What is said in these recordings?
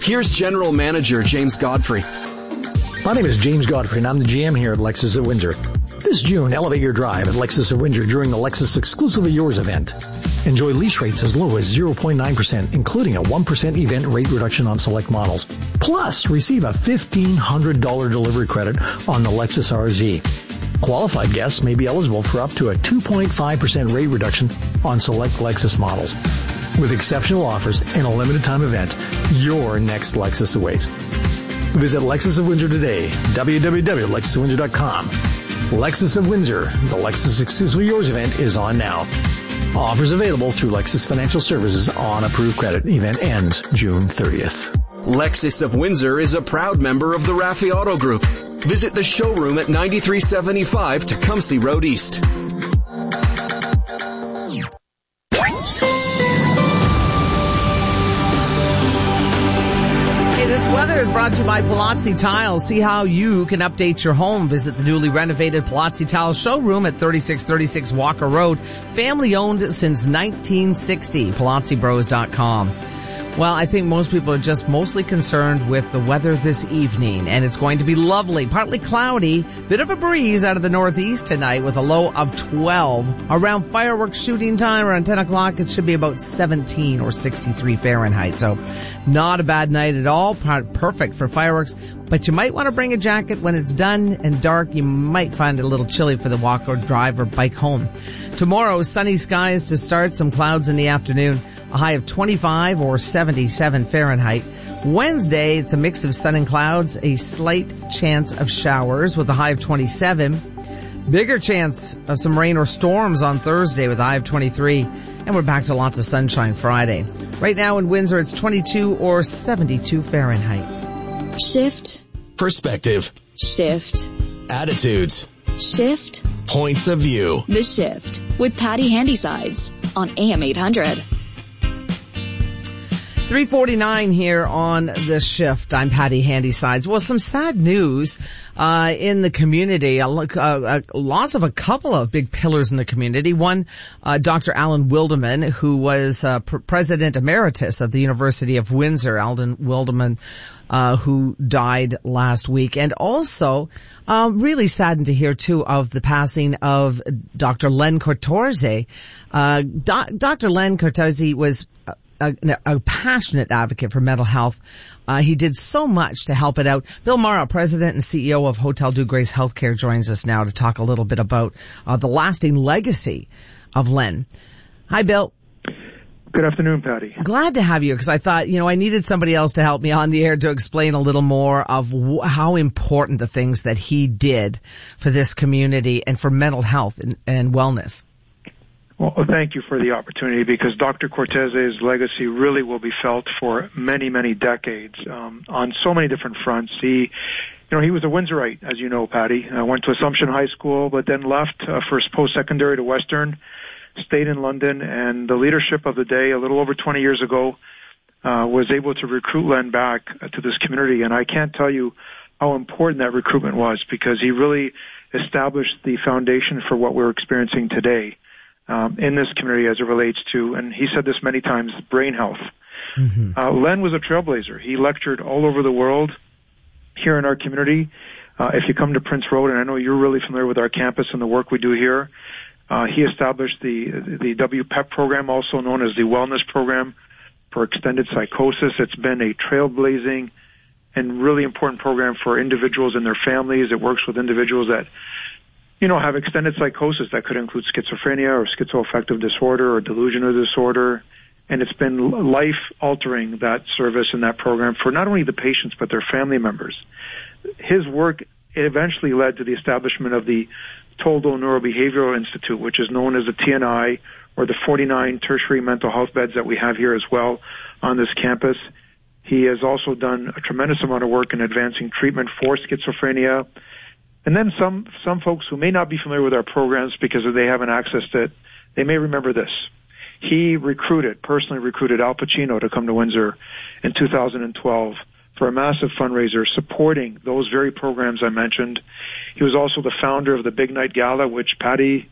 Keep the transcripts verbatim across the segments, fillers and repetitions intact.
Here's General Manager James Godfrey. My name is James Godfrey, and I'm the G M here at Lexus of Windsor. This June, elevate your drive at Lexus of Windsor during the Lexus Exclusively Yours event. Enjoy lease rates as low as zero point nine percent, including a one percent event rate reduction on select models. Plus, receive a fifteen hundred dollars delivery credit on the Lexus R Z. Qualified guests may be eligible for up to a two point five percent rate reduction on select Lexus models. With exceptional offers and a limited time event, your next Lexus awaits. Visit Lexus of Windsor today, w w w dot lexus of windsor dot com. Lexus of Windsor, the Lexus Exclusively Yours event is on now. Offers available through Lexus Financial Services on approved credit. Event ends June thirtieth. Lexus of Windsor is a proud member of the Raffi Auto Group. Visit the showroom at ninety-three seventy-five Tecumseh Road East. This weather is brought to you by Palazzi Tiles. See how you can update your home. Visit the newly renovated Palazzi Tiles showroom at thirty-six thirty-six Walker Road. Family owned since nineteen sixty. Palazzi Bros dot com. Well, I think most people are just mostly concerned with the weather this evening, and it's going to be lovely. Partly cloudy, bit of a breeze out of the northeast tonight with a low of twelve. Around fireworks shooting time, around ten o'clock, it should be about seventeen or sixty-three Fahrenheit. So not a bad night at all. Perfect for fireworks, but you might want to bring a jacket when it's done and dark. You might find it a little chilly for the walk or drive or bike home. Tomorrow, sunny skies to start, some clouds in the afternoon. A high of twenty-five or seventy-seven Fahrenheit. Wednesday, it's a mix of sun and clouds, a slight chance of showers with a high of twenty-seven. Bigger chance of some rain or storms on Thursday with a high of twenty-three. And we're back to lots of sunshine Friday. Right now in Windsor, it's twenty-two or seventy-two Fahrenheit. Shift. Perspective. Shift. Attitudes. Shift. Points of view. The Shift with Patty Handysides on A M eight hundred. three forty-nine here on The Shift. I'm Patty Handysides. Well, some sad news uh in the community. A, a, a loss of a couple of big pillars in the community. One, uh Doctor Alan Wilderman, who was uh, pr- President Emeritus of the University of Windsor. Alan Wilderman, uh who died last week. And also, uh, really saddened to hear, too, of the passing of Doctor Len Cortorze. Uh, Do- Doctor Len Cortorze was Uh, A, a passionate advocate for mental health. Uh, he did so much to help it out. Bill Morrow, President and C E O of Hotel Dieu Grace Healthcare, joins us now to talk a little bit about uh, the lasting legacy of Len. Hi, Bill. Good afternoon, Patty. Glad to have you, because I thought, you know, I needed somebody else to help me on the air to explain a little more of w- how important the things that he did for this community and for mental health and, and wellness. Well, thank you for the opportunity, because Doctor Cortorze's legacy really will be felt for many, many decades um, on so many different fronts. He, you know, he was a Windsorite, as you know, Patty. Uh, went to Assumption High School, but then left uh, for his post-secondary to Western, stayed in London, and the leadership of the day, a little over twenty years ago, uh, was able to recruit Len back uh, to this community. And I can't tell you how important that recruitment was, because he really established the foundation for what we're experiencing today. Um, in this community as it relates to, and he said this many times, brain health. Mm-hmm. Uh, Len was a trailblazer. He lectured all over the world here in our community. Uh, if you come to Prince Road, and I know you're really familiar with our campus and the work we do here, uh, he established the, the W P E P program, also known as the Wellness Program for Extended Psychosis. It's been a trailblazing and really important program for individuals and their families. It works with individuals that you know, have extended psychosis that could include schizophrenia or schizoaffective disorder or delusional disorder. And it's been life-altering, that service and that program, for not only the patients but their family members. His work eventually led to the establishment of the Toldo Neurobehavioral Institute, which is known as the T N I, or the forty-nine tertiary mental health beds that we have here as well on this campus. He has also done a tremendous amount of work in advancing treatment for schizophrenia. And then some some folks who may not be familiar with our programs because they haven't accessed it, they may remember this. He recruited, personally recruited Al Pacino to come to Windsor in two thousand twelve for a massive fundraiser supporting those very programs I mentioned. He was also the founder of the Big Night Gala, which Patty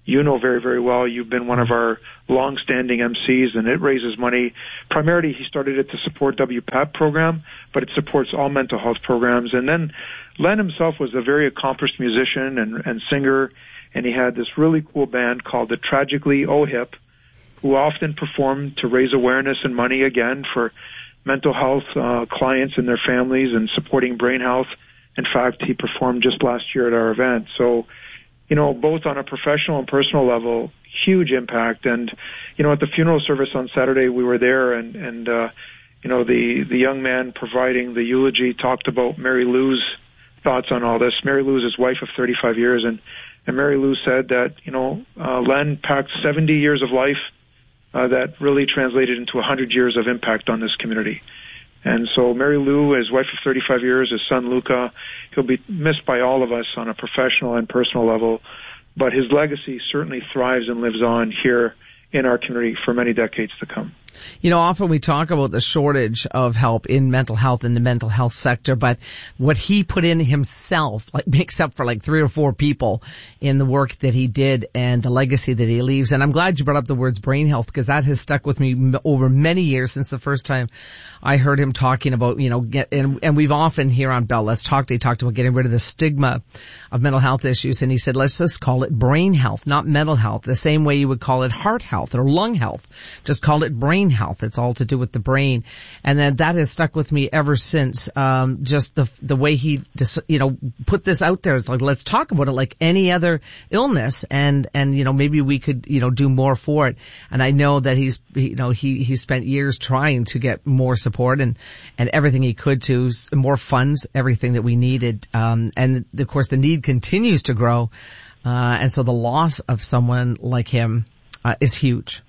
you know very, very well. You've been one of our long-standing M Cs, and it raises money. Primarily, he started it to support W P A P program, but it supports all mental health programs. And then Len himself was a very accomplished musician and, and singer, and he had this really cool band called the Tragically O-Hip, who often performed to raise awareness and money, again, for mental health uh, clients and their families and supporting brain health. In fact, he performed just last year at our event. So, you know, both on a professional and personal level, huge impact. And, you know, at the funeral service on Saturday, we were there, and, and uh, you know, the, the young man providing the eulogy talked about Mary Lou's thoughts on all this. Mary Lou is his wife of thirty-five years, and, and Mary Lou said that, you know, uh, Len packed seventy years of life uh, that really translated into one hundred years of impact on this community. And so Mary Lou, his wife of thirty-five years, his son Luca, he'll be missed by all of us on a professional and personal level, but his legacy certainly thrives and lives on here in our community for many decades to come. You know, often we talk about the shortage of help in mental health in the mental health sector, but what he put in himself, like, makes up for like three or four people in the work that he did and the legacy that he leaves. And I'm glad you brought up the words brain health, because that has stuck with me over many years since the first time I heard him talking about, you know, get, and, and we've often here on Bell Let's Talk, they talked about getting rid of the stigma of mental health issues. And he said, let's just call it brain health, not mental health, the same way you would call it heart health or lung health. Just call it brain health. It's all to do with the brain. And then that has stuck with me ever since. Um, just the, the way he, just, you know, put this out there. It's like, let's talk about it like any other illness. And, and, you know, maybe we could, you know, do more for it. And I know that he's, you know, he, he spent years trying to get more support and, and everything he could to, more funds, everything that we needed. Um, and of course the need continues to grow. Uh, and so the loss of someone like him, uh, is huge.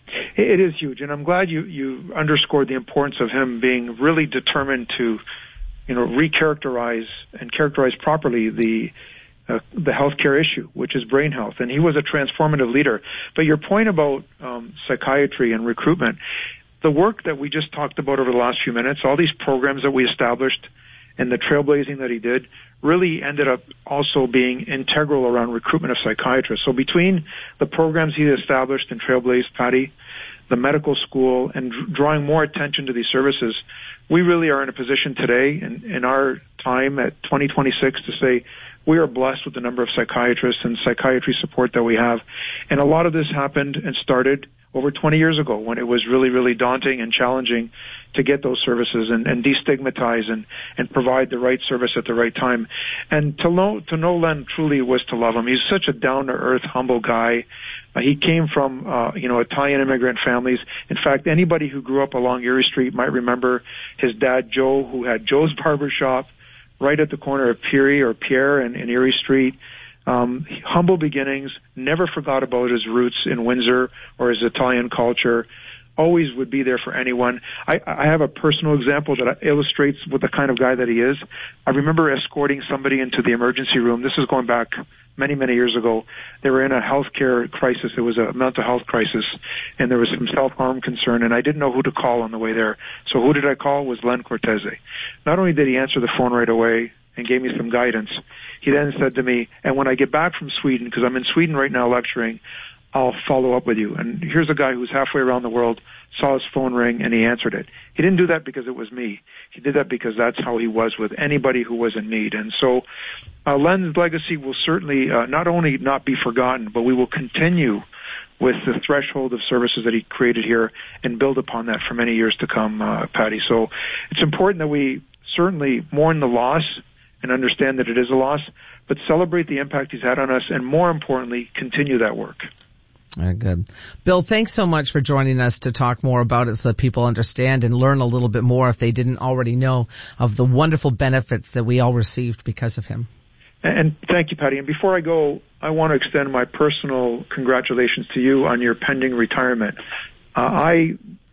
It is huge, and I'm glad you, you underscored the importance of him being really determined to, you know, recharacterize and characterize properly the uh, the healthcare issue, which is brain health. And he was a transformative leader. But your point about um, psychiatry and recruitment, the work that we just talked about over the last few minutes, all these programs that we established and the trailblazing that he did really ended up also being integral around recruitment of psychiatrists. So between the programs he established and trailblazed, Patty, the medical school, and drawing more attention to these services, we really are in a position today in, in our time at twenty twenty-six to say we are blessed with the number of psychiatrists and psychiatry support that we have. And a lot of this happened and started over twenty years ago when it was really, really daunting and challenging to get those services and, and destigmatize and, and provide the right service at the right time. And to know, to know Len truly was to love him. He's such a down-to-earth, humble guy. Uh, he came from, uh, you know, Italian immigrant families. In fact, anybody who grew up along Erie Street might remember his dad, Joe, who had Joe's Barber Shop right at the corner of Peary or Pierre and, and Erie Street. Um, humble beginnings, never forgot about his roots in Windsor or his Italian culture, always would be there for anyone. I, I have a personal example that illustrates what the kind of guy that he is. I remember escorting somebody into the emergency room. This is going back many, many years ago. They were in a healthcare crisis. It was a mental health crisis, and there was some self-harm concern, and I didn't know who to call on the way there. So who did I call? It was Len Cortese. Not only did he answer the phone right away and gave me some guidance, he then said to me, and when I get back from Sweden, because I'm in Sweden right now lecturing, I'll follow up with you. And here's a guy who's halfway around the world, saw his phone ring, and he answered it. He didn't do that because it was me. He did that because that's how he was with anybody who was in need. And so uh, Len's legacy will certainly uh, not only not be forgotten, but we will continue with the threshold of services that he created here and build upon that for many years to come, uh, Patty. So it's important that we certainly mourn the loss and understand that it is a loss, but celebrate the impact he's had on us, and more importantly, continue that work. Very good. Bill, thanks so much for joining us to talk more about it so that people understand and learn a little bit more, if they didn't already know, of the wonderful benefits that we all received because of him. And thank you, Patty. And before I go, I want to extend my personal congratulations to you on your pending retirement. Uh, I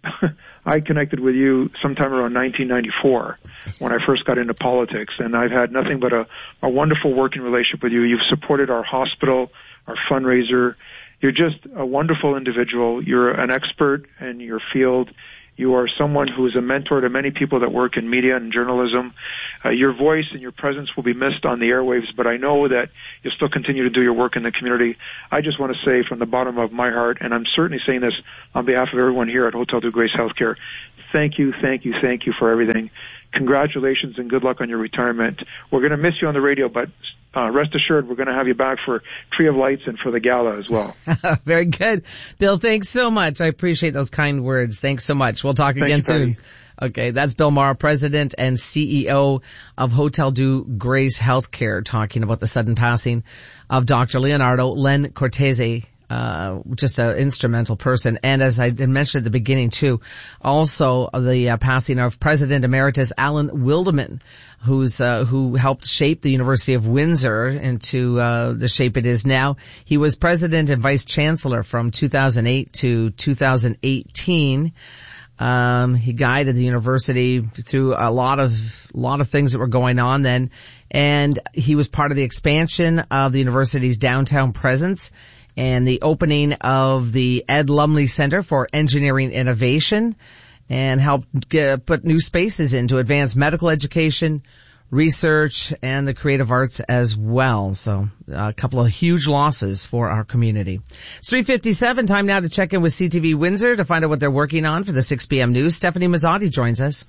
I connected with you sometime around nineteen ninety-four when I first got into politics, and I've had nothing but a, a wonderful working relationship with you. You've supported our hospital, our fundraiser. You're just a wonderful individual. You're an expert in your field, You are someone who is a mentor to many people that work in media and journalism. Uh, your voice and your presence will be missed on the airwaves, but I know that you'll still continue to do your work in the community. I just want to say from the bottom of my heart, and I'm certainly saying this on behalf of everyone here at Hotel Dieu Grace Healthcare, thank you, thank you, thank you for everything. Congratulations and good luck on your retirement. We're going to miss you on the radio, but uh, rest assured we're going to have you back for Tree of Lights and for the gala as well. Very good. Bill, thanks so much. I appreciate those kind words. Thanks so much. We'll talk Thank again you, soon. Patty. Okay, that's Bill Maher, President and C E O of Hotel Dieu Grace Healthcare, talking about the sudden passing of Doctor Leonardo Len Cortese. Uh, just an instrumental person. And as I mentioned at the beginning too, also the uh, passing of President Emeritus Alan Wilderman, who's, uh, who helped shape the University of Windsor into, uh, the shape it is now. He was President and Vice Chancellor from two thousand eight to two thousand eighteen. Um, he guided the university through a lot of, lot of things that were going on then. And he was part of the expansion of the university's downtown presence and the opening of the Ed Lumley Center for Engineering Innovation, and helped get, put new spaces in to advance medical education, research, and the creative arts as well. So a couple of huge losses for our community. It's three fifty-seven. Time now to check in with C T V Windsor to find out what they're working on for the six p.m. news. Stephanie Mazzotti joins us.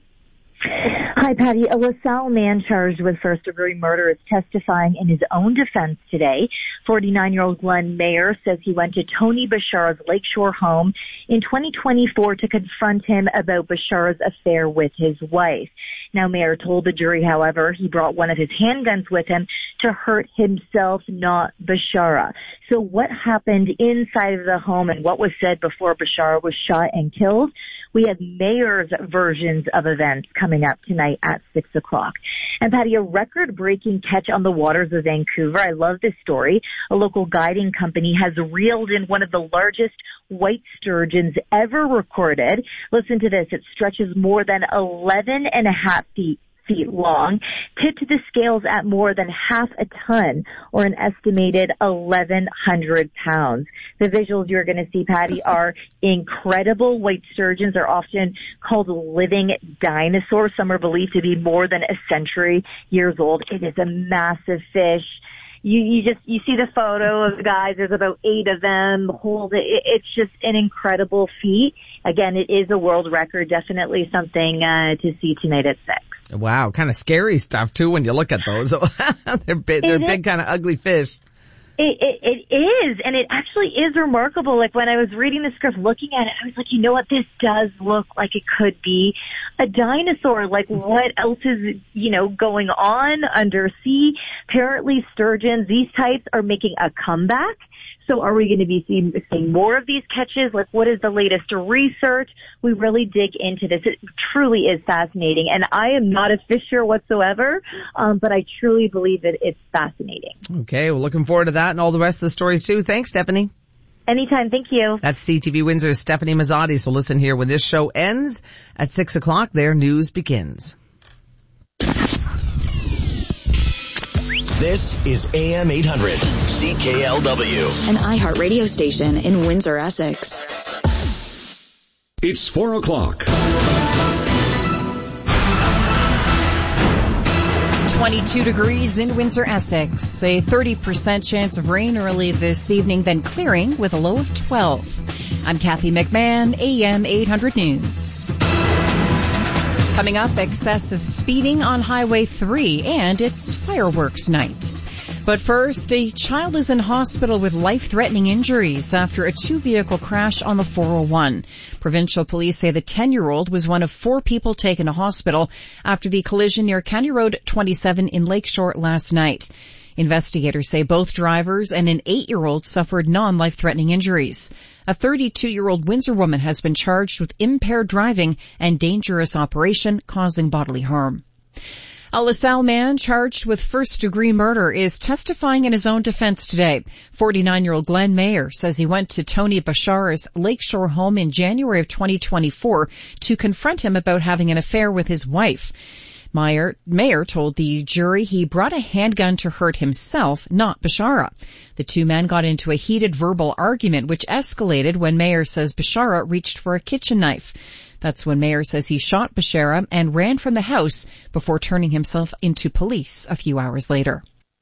Hi, Patty. A LaSalle man charged with first-degree murder is testifying in his own defense today. forty-nine-year-old Glenn Mayer says he went to Tony Bashara's Lakeshore home in twenty twenty-four to confront him about Bashara's affair with his wife. Now, Mayer told the jury, however, he brought one of his handguns with him to hurt himself, not Bashara. So what happened inside of the home and what was said before Bashara was shot and killed? We have Mayer's versions of events coming up tonight at six o'clock. And Patty, a record-breaking catch on the waters of Vancouver. I love this story. A local guiding company has reeled in one of the largest white sturgeons ever recorded. Listen to this. It stretches more than eleven and a half feet. feet long, tipped the scales at more than half a ton, or an estimated eleven hundred pounds. The visuals you're going to see, Patty, are incredible. White sturgeons are often called living dinosaurs. Some are believed to be more than a century years old. It is a massive fish. You, you just, you see the photo of the guys. There's about eight of them. Hold it. It's just an incredible feat. Again, it is a world record. Definitely something, uh, to see tonight at six. Wow. Kind of scary stuff too when you look at those. they're big, they're big kind of ugly fish. It, it, it is, and it actually is remarkable. Like when I was reading the script, looking at it, I was like, you know what, this does look like it could be a dinosaur. Like what else is, you know, going on undersea? Apparently sturgeons, these types are making a comeback. So are we going to be seeing, seeing more of these catches? Like what is the latest research? We really dig into this. It truly is fascinating. And I am not a fisher whatsoever, um, but I truly believe that it's fascinating. Okay, well, looking forward to that and all the rest of the stories too. Thanks, Stephanie. Anytime. Thank you. That's C T V Windsor's Stephanie Mazzotti. So listen here, when this show ends at six o'clock, their news begins. This is A M eight hundred, C K L W. An iHeartRadio station in Windsor, Essex. It's four o'clock. twenty-two degrees in Windsor, Essex. A thirty percent chance of rain early this evening, then clearing with a low of twelve. I'm Kathy McMahon, A M eight hundred News. Coming up, excessive speeding on Highway three, and it's fireworks night. But first, a child is in hospital with life-threatening injuries after a two-vehicle crash on the four oh one. Provincial police say the ten-year-old was one of four people taken to hospital after the collision near County Road twenty-seven in Lakeshore last night. Investigators say both drivers and an eight-year-old suffered non-life-threatening injuries. A thirty-two-year-old Windsor woman has been charged with impaired driving and dangerous operation causing bodily harm. A LaSalle man charged with first-degree murder is testifying in his own defense today. forty-nine-year-old Glenn Mayer says he went to Tony Bashara's Lakeshore home in January of twenty twenty-four to confront him about having an affair with his wife. Mayer, Mayer told the jury he brought a handgun to hurt himself, not Bashara. The two men got into a heated verbal argument which escalated when Mayer says Bashara reached for a kitchen knife. That's when Mayer says he shot Bashara and ran from the house before turning himself into police a few hours later.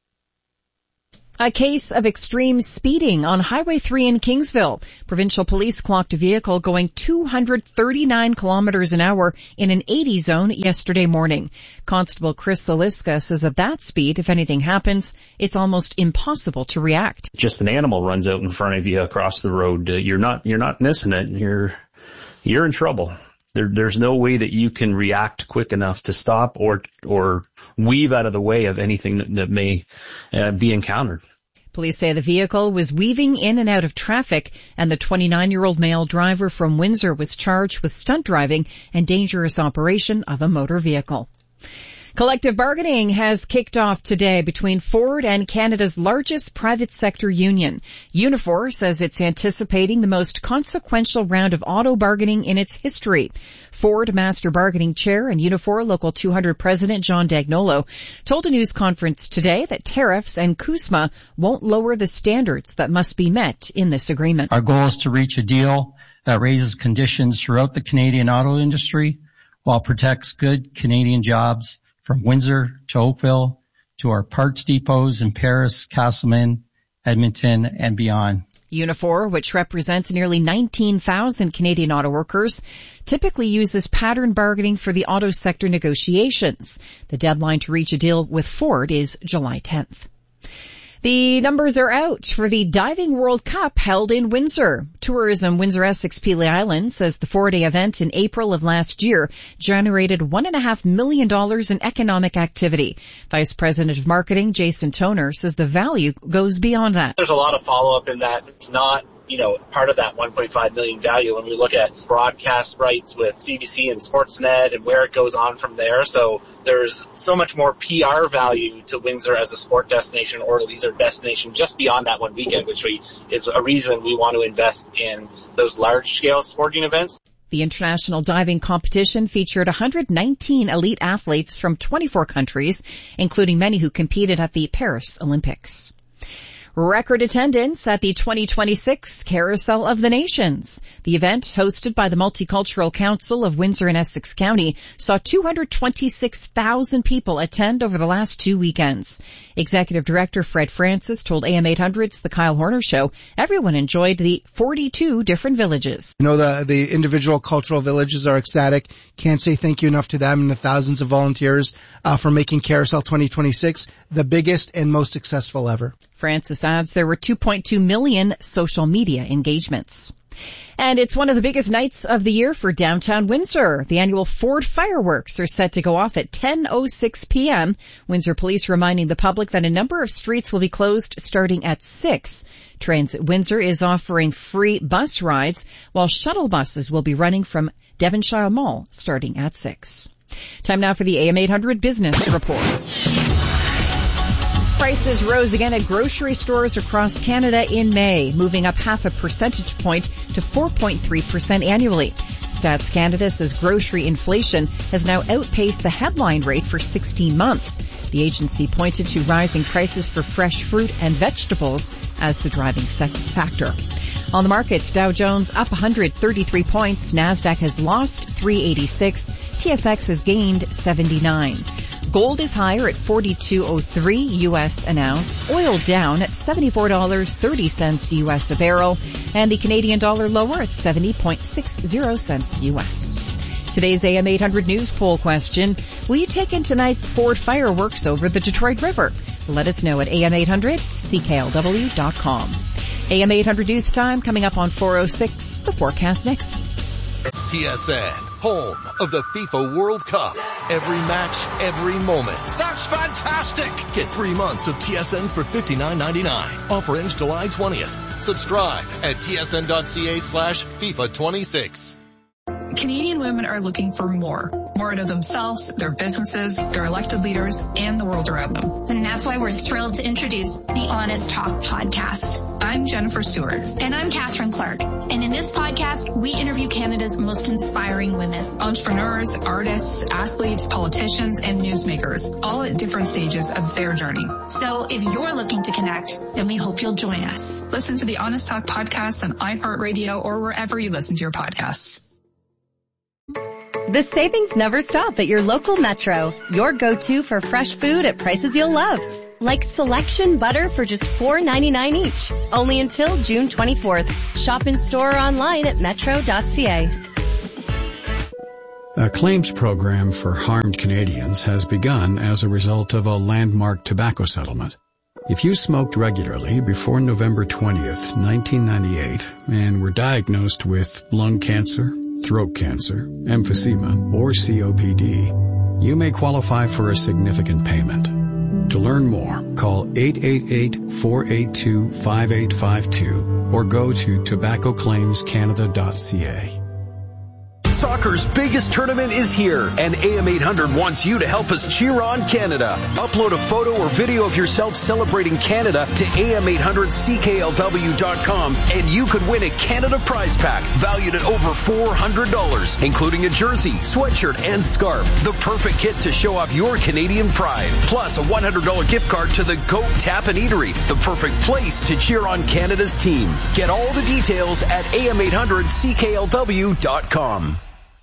A case of extreme speeding on Highway three in Kingsville. Provincial police clocked a vehicle going two hundred thirty-nine kilometers an hour in an eighty zone yesterday morning. Constable Chris Zaliska says at that speed, if anything happens, it's almost impossible to react. Just an animal runs out in front of you across the road. Uh, you're not, you're not missing it. You're, you're in trouble. There, there's no way that you can react quick enough to stop or or weave out of the way of anything that, that may uh, be encountered. Police say the vehicle was weaving in and out of traffic, and the twenty-nine-year-old male driver from Windsor was charged with stunt driving and dangerous operation of a motor vehicle. Collective bargaining has kicked off today between Ford and Canada's largest private sector union. Unifor says it's anticipating the most consequential round of auto bargaining in its history. Ford Master Bargaining Chair and Unifor Local two hundred President John Dagnolo told a news conference today that tariffs and CUSMA won't lower the standards that must be met in this agreement. Our goal is to reach a deal that raises conditions throughout the Canadian auto industry while protects good Canadian jobs from Windsor to Oakville to our parts depots in Paris, Castleman, Edmonton, and beyond. Unifor, which represents nearly nineteen thousand Canadian auto workers, typically uses pattern bargaining for the auto sector negotiations. The deadline to reach a deal with Ford is July tenth. The numbers are out for the Diving World Cup held in Windsor. Tourism Windsor Essex Pelee Island says the four-day event in April of last year generated one and a half million dollars in economic activity. Vice President of Marketing Jason Toner says the value goes beyond that. There's a lot of follow-up in that it's not, you know, part of that one point five million value when we look at broadcast rights with C B C and Sportsnet and where it goes on from there. So there's so much more P R value to Windsor as a sport destination or a leisure destination just beyond that one weekend, which we, is a reason we want to invest in those large-scale sporting events. The international diving competition featured one hundred nineteen elite athletes from twenty-four countries, including many who competed at the Paris Olympics. Record attendance at the twenty twenty-six Carousel of the Nations. The event, hosted by the Multicultural Council of Windsor and Essex County, saw two hundred twenty-six thousand people attend over the last two weekends. Executive Director Fred Francis told A M eight hundred's The Kyle Horner Show everyone enjoyed the forty-two different villages. You know, the, the individual cultural villages are ecstatic. Can't say thank you enough to them and the thousands of volunteers uh, for making Carousel twenty twenty-six the biggest and most successful ever. Francis adds there were two point two million social media engagements. And it's one of the biggest nights of the year for downtown Windsor. The annual Ford fireworks are set to go off at ten oh six p.m. Windsor Police reminding the public that a number of streets will be closed starting at six. Transit Windsor is offering free bus rides, while shuttle buses will be running from Devonshire Mall starting at six. Time now for the A M eight hundred Business Report. Prices rose again at grocery stores across Canada in May, moving up half a percentage point to four point three percent annually. Stats Canada says grocery inflation has now outpaced the headline rate for sixteen months. The agency pointed to rising prices for fresh fruit and vegetables as the driving factor. On the markets, Dow Jones up one hundred thirty-three points, NASDAQ has lost three eighty-six, T S X has gained seventy-nine. Gold is higher at forty-two oh three U S an ounce, oil down at seventy-four dollars and thirty cents U S a barrel, and the Canadian dollar lower at seventy point six zero cents U S. Today's A M eight hundred News poll question, will you take in tonight's Ford fireworks over the Detroit River? Let us know at A M eight hundred C K L W dot com. A M eight hundred News Time coming up on four oh six. The forecast next. T S N, home of the FIFA World Cup. Every match, every moment. That's fantastic! Get three months of T S N for fifty-nine ninety-nine. Offer ends July twentieth. Subscribe at tsn.ca slash FIFA 26. Canadian women are looking for more. More out of themselves, their businesses, their elected leaders, and the world around them. And that's why we're thrilled to introduce the Honest Talk podcast. I'm Jennifer Stewart. And I'm Catherine Clark. And in this podcast, we interview Canada's most inspiring women. Entrepreneurs, artists, athletes, politicians, and newsmakers, all at different stages of their journey. So if you're looking to connect, then we hope you'll join us. Listen to the Honest Talk podcast on iHeartRadio or wherever you listen to your podcasts. The savings never stop at your local Metro. Your go-to for fresh food at prices you'll love. Like selection butter for just four ninety-nine each. Only until June twenty-fourth. Shop in store or online at metro dot c a. A claims program for harmed Canadians has begun as a result of a landmark tobacco settlement. If you smoked regularly before November twentieth, nineteen ninety-eight, and were diagnosed with lung cancer, throat cancer, emphysema, or C O P D, you may qualify for a significant payment. To learn more, call eight eight eight, four eight two, five eight five two or go to tobacco claims canada dot c a. Soccer's biggest tournament is here, and A M eight hundred wants you to help us cheer on Canada. Upload a photo or video of yourself celebrating Canada to A M eight hundred C K L W dot com, and you could win a Canada prize pack valued at over four hundred dollars, including a jersey, sweatshirt, and scarf. The perfect kit to show off your Canadian pride. Plus a one hundred dollars gift card to the Goat Tap and Eatery, the perfect place to cheer on Canada's team. Get all the details at A M eight hundred C K L W dot com.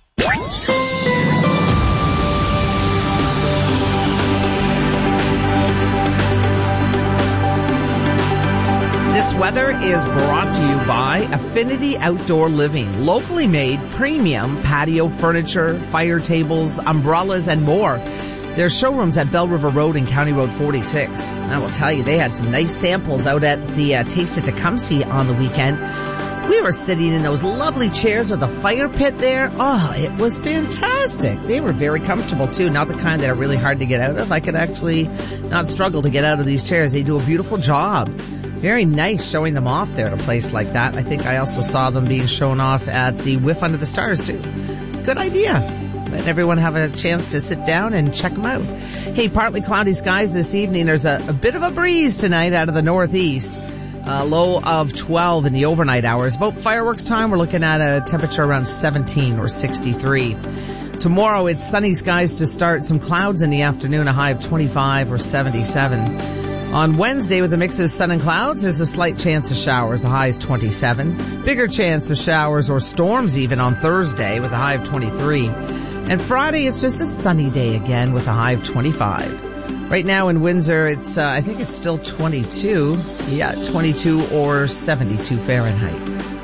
This weather is brought to you by Affinity Outdoor Living. Locally made premium patio furniture, fire tables, umbrellas, and more. Their showrooms at Bell River Road and County Road forty-six. I will tell you, they had some nice samples out at the uh, Taste of Tecumseh on the weekend. We were sitting in those lovely chairs with a fire pit there. Oh, it was fantastic. They were very comfortable too. Not the kind that are really hard to get out of. I could actually not struggle to get out of these chairs. They do a beautiful job. Very nice showing them off there at a place like that. I think I also saw them being shown off at the Whiff Under the Stars too. Good idea. Let everyone have a chance to sit down and check them out. Hey, partly cloudy skies this evening. There's a, a bit of a breeze tonight out of the northeast. A low of twelve in the overnight hours. About fireworks time, we're looking at a temperature around seventeen or sixty-three. Tomorrow, it's sunny skies to start. Some clouds in the afternoon, a high of twenty-five or seventy-seven. On Wednesday, with a mix of sun and clouds, there's a slight chance of showers. The high is twenty-seven. Bigger chance of showers or storms even on Thursday with a high of twenty-three. And Friday, it's just a sunny day again with a high of twenty-five. Right now in Windsor, it's, uh, I think it's still twenty-two. Yeah, twenty-two or seventy-two Fahrenheit.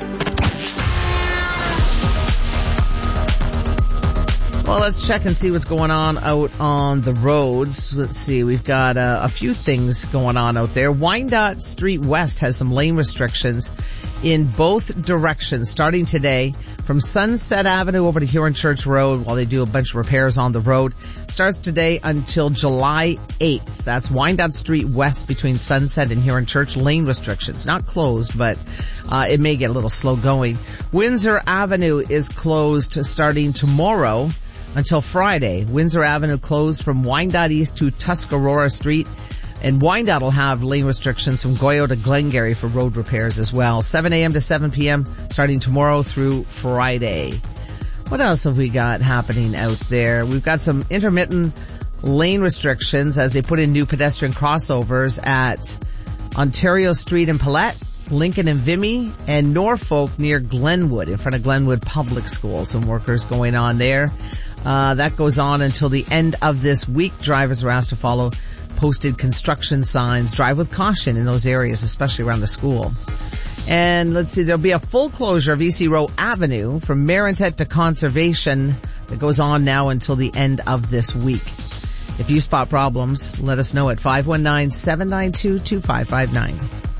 Well, let's check and see what's going on out on the roads. Let's see, we've got uh, a few things going on out there. Wyandotte Street West has some lane restrictions in both directions starting today from Sunset Avenue over to Huron Church Road while they do a bunch of repairs on the road. Starts today until July eighth. That's Wyandotte Street West between Sunset and Huron Church. Lane restrictions. Not closed, but uh, it may get a little slow going. Windsor Avenue is closed starting tomorrow until Friday. Windsor Avenue closed from Wyandotte East to Tuscarora Street. And Wyandotte will have lane restrictions from Goyo to Glengarry for road repairs as well. seven a.m. to seven p.m. starting tomorrow through Friday. What else have we got happening out there? We've got some intermittent lane restrictions as they put in new pedestrian crossovers at Ontario Street in Paulette, Lincoln and Vimy, and Norfolk near Glenwood in front of Glenwood Public School. Some workers going on there. Uh, that goes on until the end of this week. Drivers are asked to follow posted construction signs. Drive with caution in those areas, especially around the school. And let's see, there'll be a full closure of E C Row Avenue from Marintet to Conservation that goes on now until the end of this week. If you spot problems, let us know at five one nine, seven nine two, two five five nine.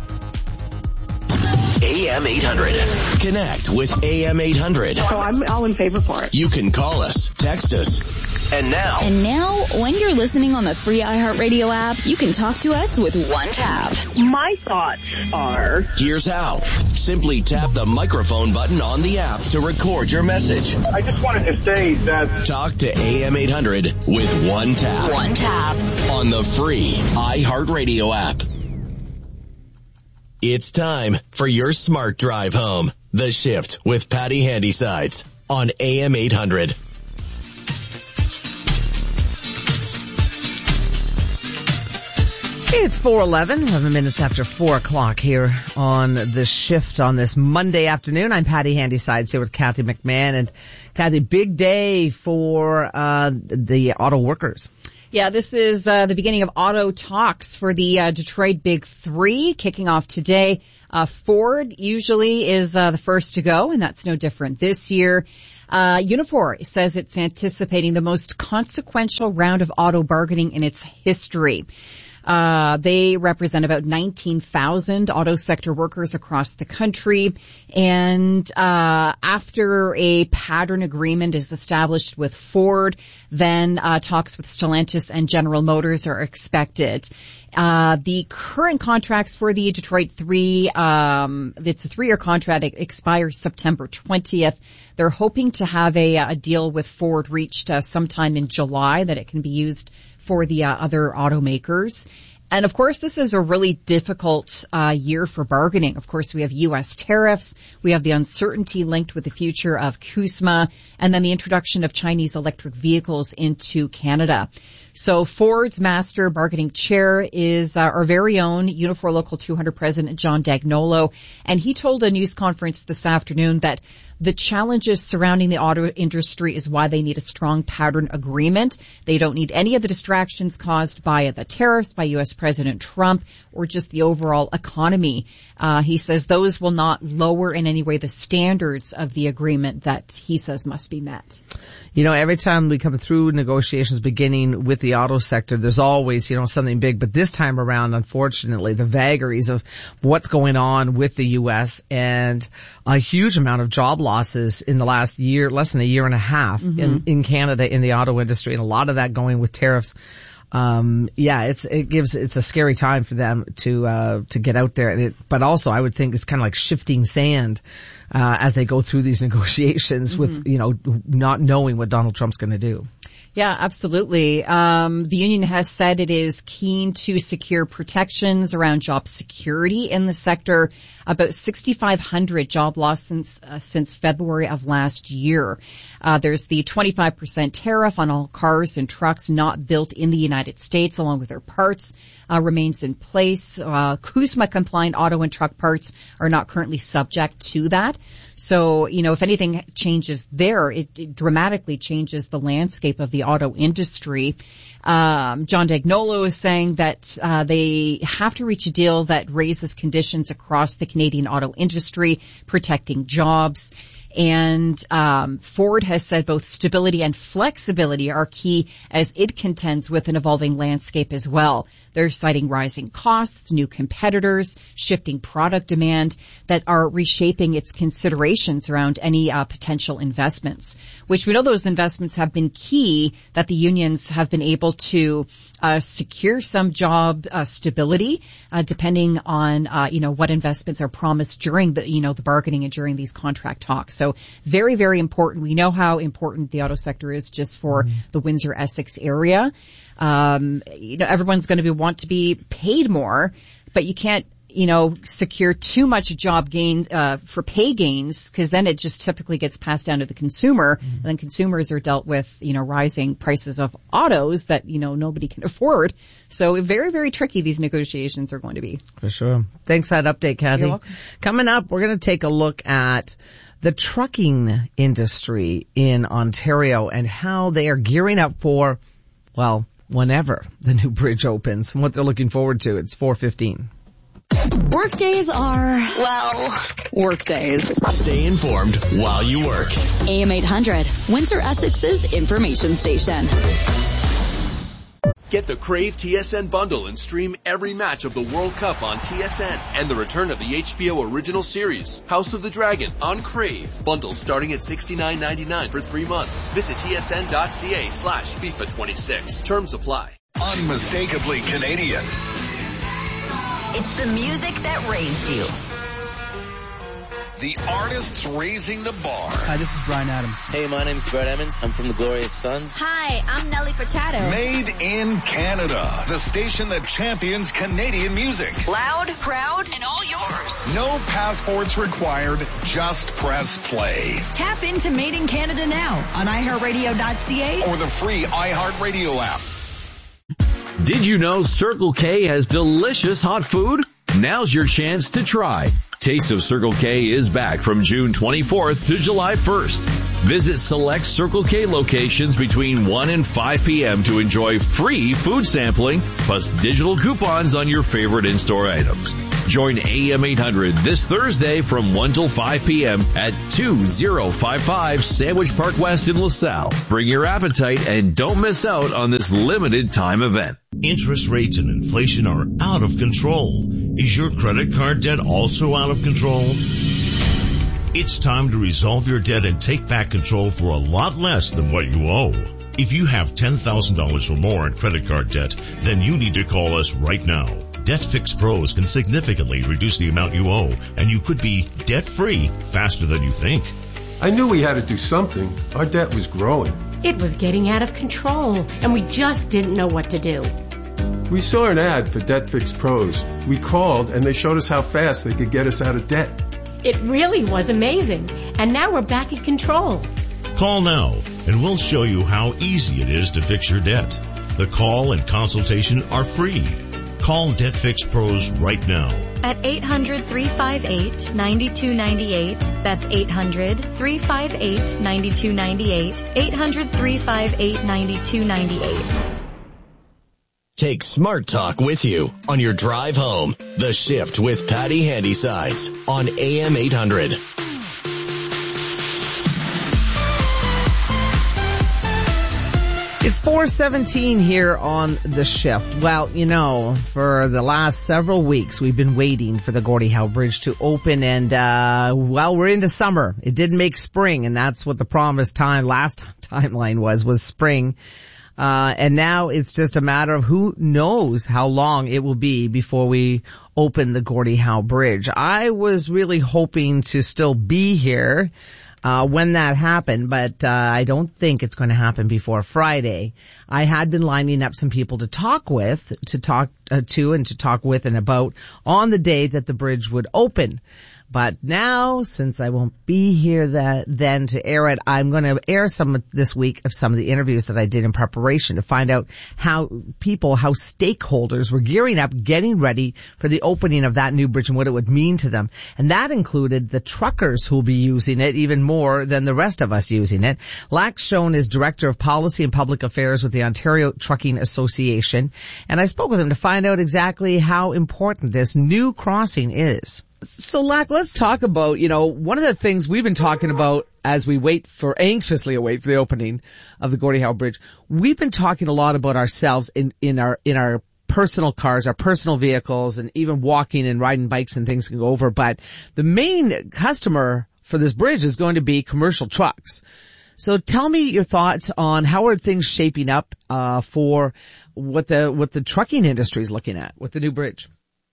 A M eight hundred. Connect with A M eight hundred. So I'm all in favor for it. You can call us, text us. And now. And now, when you're listening on the free iHeartRadio app, you can talk to us with one tap. My thoughts are... Here's how. Simply tap the microphone button on the app to record your message. I just wanted to say that... Talk to A M eight hundred with one tap. One tap. On the free iHeartRadio app. It's time for your smart drive home. The Shift with Patty Handysides on A M eight hundred. It's four eleven, eleven minutes after four o'clock here on the shift on this Monday afternoon. I'm Patty Handysides here with Kathy McMahon. And Kathy, big day for uh the auto workers. Yeah, this is uh, the beginning of auto talks for the uh, Detroit Big Three kicking off today. Uh, Ford usually is uh, the first to go, and that's no different this year. Uh, Unifor says it's anticipating the most consequential round of auto bargaining in its history. Uh, they represent about nineteen thousand auto sector workers across the country. And, uh, after a pattern agreement is established with Ford, then, uh, talks with Stellantis and General Motors are expected. Uh, the current contracts for the Detroit three, um, it's a three-year contract. It expires September twentieth. They're hoping to have a, a deal with Ford reached uh, sometime in July that it can be used for the uh, other automakers. And of course, this is a really difficult uh, year for bargaining. Of course, we have U S tariffs. We have the uncertainty linked with the future of CUSMA, and then the introduction of Chinese electric vehicles into Canada. So Ford's master bargaining chair is uh, our very own Unifor Local two hundred president, John Dagnolo. And he told a news conference this afternoon that the challenges surrounding the auto industry is why they need a strong pattern agreement. They don't need any of the distractions caused by the tariffs, by U S President Trump, or just the overall economy. Uh, he says those will not lower in any way the standards of the agreement that he says must be met. You know, every time we come through negotiations beginning with the auto sector, there's always, you know, something big. But this time around, unfortunately, the vagaries of what's going on with the U S and a huge amount of job losses in the last year, less than a year and a half mm-hmm. in, in Canada in the auto industry, and a lot of that going with tariffs. Um, yeah, it's, it gives, it's a scary time for them to, uh, to get out there. And it, but also I would think it's kind of like shifting sand, uh, as they go through these negotiations mm-hmm. with, you know, not knowing what Donald Trump's going to do. Yeah, absolutely. Um, the union has said it is keen to secure protections around job security in the sector. About sixty-five hundred job losses since, uh, since February of last year. Uh, there's the twenty-five percent tariff on all cars and trucks not built in the United States, along with their parts, uh, remains in place. Uh, CUSMA compliant auto and truck parts are not currently subject to that. So, you know, if anything changes there, it, it dramatically changes the landscape of the auto industry. Um, John Dagnolo is saying that uh, they have to reach a deal that raises conditions across the Canadian auto industry, protecting jobs. And um, Ford has said both stability and flexibility are key as it contends with an evolving landscape as well. They're citing rising costs, new competitors, shifting product demand that are reshaping its considerations around any uh, potential investments, which we know those investments have been key, that the unions have been able to uh, secure some job uh, stability uh, depending on, uh, you know, what investments are promised during the, you know, the bargaining and during these contract talks. So very, very important. We know how important the auto sector is just for mm-hmm. the Windsor-Essex area. Um, you know, everyone's going to be, want to be paid more, but you can't, you know, secure too much job gain, uh, for pay gains, because then it just typically gets passed down to the consumer, mm-hmm. and then consumers are dealt with, you know, rising prices of autos that, you know, nobody can afford. So very, very tricky these negotiations are going to be. For sure. Thanks for that update, Kathy. You're welcome. Coming up, we're going to take a look at the trucking industry in Ontario and how they are gearing up for, well, whenever the new bridge opens and what they're looking forward to. It's four fifteen. Workdays are, well, workdays. Stay informed while you work. A M eight hundred, Windsor-Essex's information station. Get the Crave T S N bundle and stream every match of the World Cup on T S N and the return of the H B O original series, House of the Dragon, on Crave. Bundles starting at sixty-nine ninety-nine for three months. Visit tsn.ca slash FIFA twenty-six. Terms apply. Unmistakably Canadian. It's the music that raised you. The artists raising the bar. Hi, this is Bryan Adams. Hey, my name's Brett Emmons. I'm from the Glorious Sons. Hi, I'm Nelly Furtado. Made in Canada. The station that champions Canadian music. Loud, proud, and all yours. No passports required. Just press play. Tap into Made in Canada now on i heart radio dot c a or the free iHeartRadio app. Did you know Circle K has delicious hot food? Now's your chance to try. Taste of Circle K is back from June twenty-fourth to July first. Visit select Circle K locations between one and five p.m. to enjoy free food sampling, plus digital coupons on your favorite in-store items. Join A M eight hundred this Thursday from one till five p.m. at two thousand fifty-five Sandwich Park West in LaSalle. Bring your appetite and don't miss out on this limited time event. Interest rates and inflation are out of control. Is your credit card debt also out of control? It's time to resolve your debt and take back control for a lot less than what you owe. If you have ten thousand dollars or more in credit card debt, then you need to call us right now. Debt Fix Pros can significantly reduce the amount you owe, and you could be debt-free faster than you think. I knew we had to do something. Our debt was growing. It was getting out of control, and we just didn't know what to do. We saw an ad for Debt Fix Pros. We called, and they showed us how fast they could get us out of debt. It really was amazing, and now we're back in control. Call now, and we'll show you how easy it is to fix your debt. The call and consultation are free. Call Debt Fix Pros right now. At eight hundred, three five eight, nine two nine eight. That's eight hundred, three five eight, nine two nine eight. eight hundred, three five eight, nine two nine eight. Take Smart Talk with you on your drive home. The Shift with Patty Handysides on A M eight hundred. It's four seventeen here on The Shift. Well, you know, for the last several weeks, we've been waiting for the Gordie Howe Bridge to open, and, uh, well, we're into summer. It didn't make spring, and that's what the promised time, last timeline was, was spring. Uh, and now it's just a matter of who knows how long it will be before we open the Gordie Howe Bridge. I was really hoping to still be here Uh, when that happened, but, uh, I don't think it's going to happen before Friday. I had been lining up some people to talk with, to talk uh, to and to talk with and about on the day that the bridge would open. But now, since I won't be here that then to air it, I'm going to air some of this week of some of the interviews that I did in preparation to find out how people, how stakeholders were gearing up, getting ready for the opening of that new bridge and what it would mean to them. And that included the truckers who will be using it even more than the rest of us using it. Lax Schoen is Director of Policy and Public Affairs with the Ontario Trucking Association. And I spoke with him to find out exactly how important this new crossing is. So, Lack, let's talk about, you know, one of the things we've been talking about as we wait for, anxiously await for the opening of the Gordie Howe Bridge. We've been talking a lot about ourselves in, in our, in our personal cars, our personal vehicles, and even walking and riding bikes and things can go over. But the main customer for this bridge is going to be commercial trucks. So tell me your thoughts on how are things shaping up, uh, for what the, what the trucking industry is looking at with the new bridge.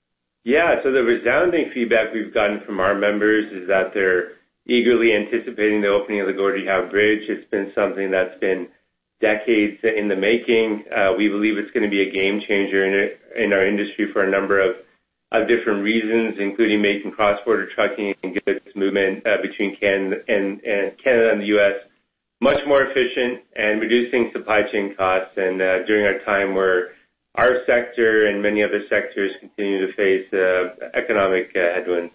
Yeah, so the resounding feedback we've gotten from our members is that they're eagerly anticipating the opening of the Gordie Howe Bridge. It's been something that's been decades in the making. Uh, we believe it's going to be a game changer in, in our industry for a number of, of different reasons, including making cross-border trucking and goods movement uh, between Canada and, and Canada and the U S much more efficient and reducing supply chain costs. And uh, during our time where our sector and many other sectors continue to face uh, economic uh, headwinds.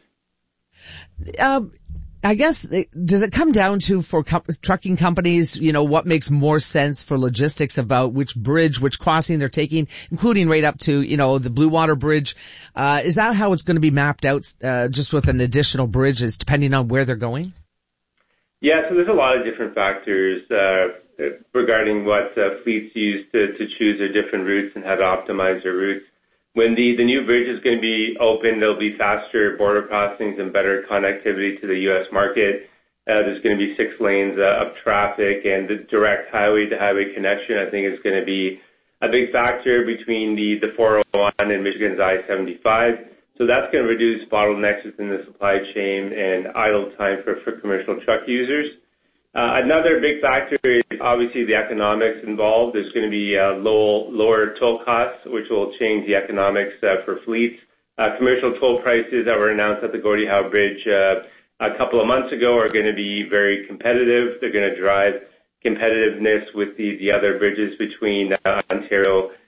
Um, I guess, does it come down to, for co- trucking companies, you know, what makes more sense for logistics about which bridge, which crossing they're taking, including right up to, you know, the Blue Water Bridge? Uh, is that how it's going to be mapped out, uh, just with an additional bridges, depending on where they're going? Yeah, so there's a lot of different factors uh, regarding what uh, fleets use to, to choose their different routes and how to optimize their routes. When the, the new bridge is going to be open, there'll be faster border crossings and better connectivity to the U S market. Uh, there's going to be six lanes uh, of traffic, and the direct highway-to-highway connection, I think, is going to be a big factor between the, the four oh one and Michigan's I seventy-five. So that's going to reduce bottlenecks within the supply chain and idle time for, for commercial truck users. Uh, another big factor is obviously the economics involved. There's going to be uh, low, lower toll costs, which will change the economics uh, for fleets. Uh, commercial toll prices that were announced at the Gordie Howe Bridge uh, a couple of months ago are going to be very competitive. They're going to drive competitiveness with the, the other bridges between uh, Ontario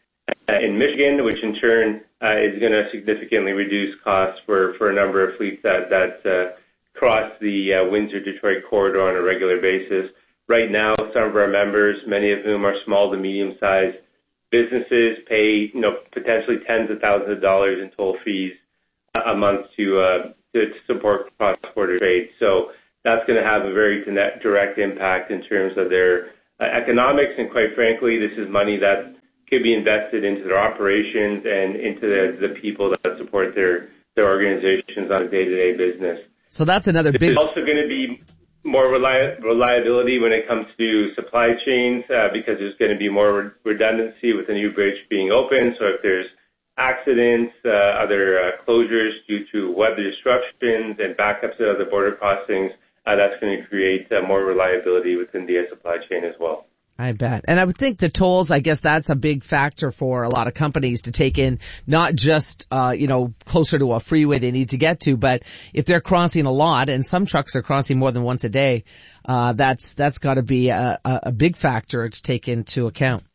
uh, in Michigan, which in turn uh, is going to significantly reduce costs for, for a number of fleets that, that uh, cross the uh, Windsor-Detroit corridor on a regular basis. Right now, some of our members, many of whom are small to medium-sized businesses, pay you know potentially tens of thousands of dollars in toll fees a month to uh, to support cross-border trade. So that's going to have a very direct impact in terms of their uh, economics, and quite frankly, this is money that could be invested into their operations and into the, the people that support their, their organizations on a day-to-day business. So that's another big... There's also going to be more reli- reliability when it comes to supply chains uh, because there's going to be more redundancy with the new bridge being open. So if there's accidents, uh, other uh, closures due to weather disruptions and backups at other border crossings, uh, that's going to create uh, more reliability within the uh, supply chain as well. I bet. And I would think the tolls, I guess that's a big factor for a lot of companies to take in, not just, uh, you know, closer to a freeway they need to get to, but if they're crossing a lot, and some trucks are crossing more than once a day, uh, that's, that's gotta be a, a big factor to take into account.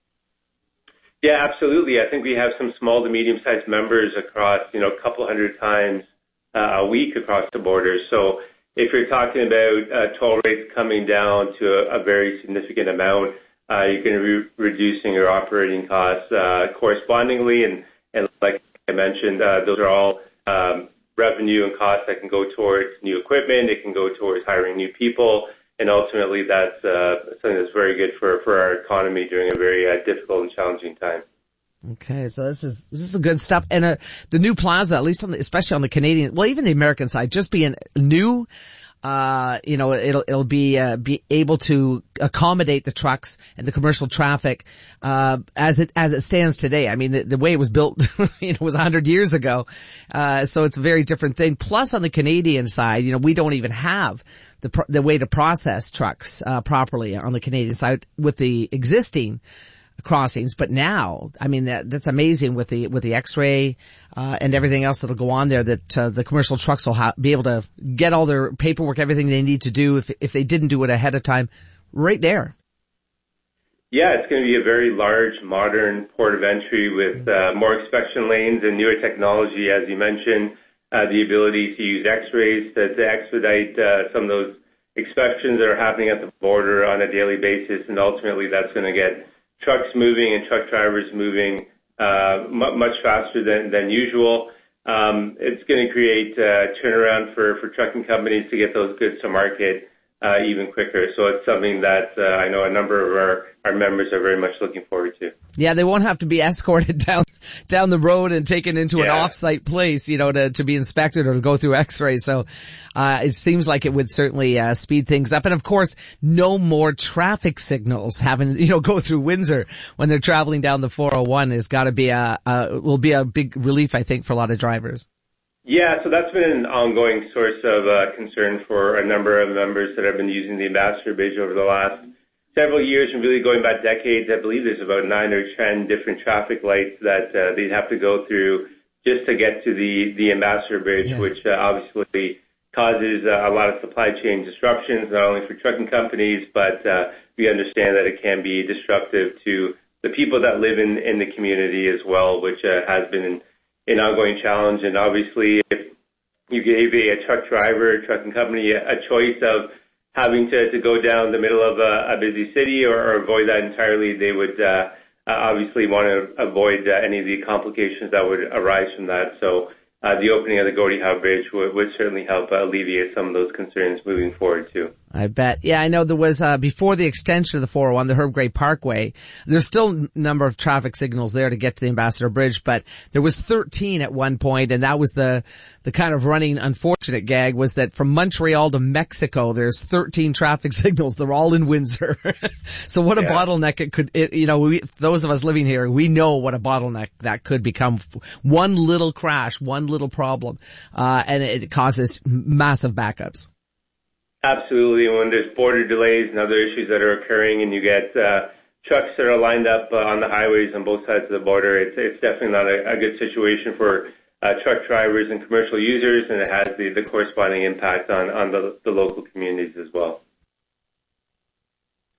Yeah, absolutely. I think we have some small to medium-sized members across, you know, a couple hundred times uh, a week across the border. So if you're talking about uh, toll rates coming down to a, a very significant amount, Uh, you're going to be reducing your operating costs uh, correspondingly, and, and like I mentioned, uh, those are all um, revenue and costs that can go towards new equipment. It can go towards hiring new people, and ultimately that's uh, something that's very good for, for our economy during a very uh, difficult and challenging time. Okay, so this is this is good stuff, and uh, the new plaza, at least on the, especially on the Canadian, well, even the American side, just being new. Uh, you know, it'll, it'll be, uh, be able to accommodate the trucks and the commercial traffic, uh, as it, as it stands today. I mean, the, the way it was built, you know, was a hundred years ago. Uh, so it's a very different thing. Plus on the Canadian side, you know, we don't even have the, the way to process trucks, uh, properly on the Canadian side with the existing crossings. But now, I mean, that, that's amazing with the, with the X-ray, uh, and everything else that'll go on there, that, uh, the commercial trucks will ha- be able to get all their paperwork, everything they need to do if, if they didn't do it ahead of time, right there. Yeah, it's going to be a very large, modern port of entry with, uh, more inspection lanes and newer technology, as you mentioned, uh, the ability to use X-rays to, to expedite, uh, some of those inspections that are happening at the border on a daily basis, and ultimately that's going to get trucks moving and truck drivers moving uh, m- much faster than, than usual. Um, it's going to create uh, turnaround for, for trucking companies to get those goods to market uh, even quicker. So it's something that uh, I know a number of our, our members are very much looking forward to. Yeah, they won't have to be escorted down down the road and taken into yeah. an off-site place, you know, to, to be inspected or to go through X-rays. So uh it seems like it would certainly uh speed things up. And of course, no more traffic signals having, you know, go through Windsor when they're traveling down the four oh one has got to be a, a will be a big relief, I think, for a lot of drivers. Yeah, so that's been an ongoing source of uh, concern for a number of members that have been using the Ambassador Bridge over the last several years, and really going back decades. I believe there's about nine or ten different traffic lights that uh, they'd have to go through just to get to the, the Ambassador Bridge, yeah. which uh, obviously causes uh, a lot of supply chain disruptions, not only for trucking companies, but uh, we understand that it can be disruptive to the people that live in, in the community as well, which uh, has been an, an ongoing challenge. And obviously, if you gave a, a truck driver, a trucking company, a, a choice of having to, to go down the middle of a, a busy city or, or avoid that entirely, they would uh, obviously want to avoid uh, any of the complications that would arise from that. So uh, the opening of the Gordie Howe Bridge would, would certainly help uh, alleviate some of those concerns moving forward too. I bet. Yeah, I know there was, uh, before the extension of the four oh one, the Herb Gray Parkway, there's still a number of traffic signals there to get to the Ambassador Bridge, but there was thirteen at one point, and that was the, the kind of running unfortunate gag was that from Montreal to Mexico, there's thirteen traffic signals. They're all in Windsor. So what a yeah. bottleneck it could, it, you know, we, those of us living here, we know what a bottleneck that could become. One little crash, one little problem, uh, and it causes massive backups. Absolutely. When there's border delays and other issues that are occurring and you get uh, trucks that are lined up uh, on the highways on both sides of the border, it's, it's definitely not a, a good situation for uh, truck drivers and commercial users, and it has the, the corresponding impact on, on the, the local communities as well.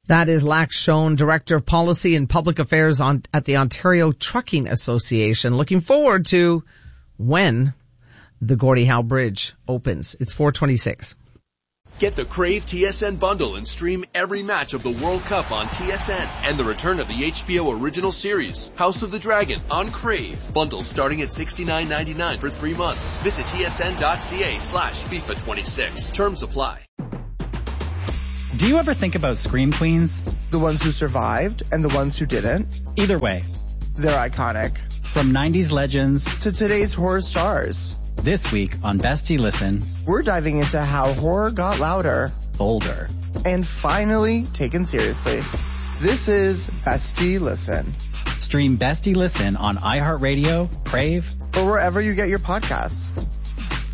That is Lax Schoen, Director of Policy and Public Affairs on, at the Ontario Trucking Association. Looking forward to when the Gordie Howe Bridge opens. It's four twenty-six. Get the Crave T S N bundle and stream every match of the World Cup on T S N and the return of the H B O original series, House of the Dragon, on Crave. Bundle starting at sixty-nine ninety-nine for three months. Visit tsn.ca slash FIFA twenty-six. Terms apply. Do you ever think about Scream Queens? The ones who survived and the ones who didn't? Either way, they're iconic. From nineties legends to today's horror stars. This week on Bestie Listen, we're diving into how horror got louder, bolder, and finally taken seriously. This is Bestie Listen. Stream Bestie Listen on iHeartRadio, Crave, or wherever you get your podcasts.